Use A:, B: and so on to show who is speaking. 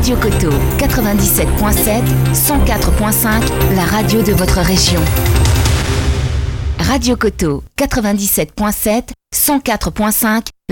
A: Radio Coteau, 97.7, 104.5, la radio de votre région. Radio Coteau, 97.7, 104.5,